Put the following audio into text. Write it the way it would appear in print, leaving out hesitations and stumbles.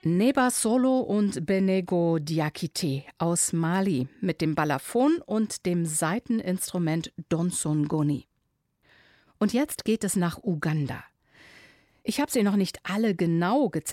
Neba Solo und Benego Diakité aus Mali mit dem Balafon und dem Saiteninstrument Donsongoni. Und jetzt geht es nach Uganda. Ich habe sie noch nicht alle genau gezählt.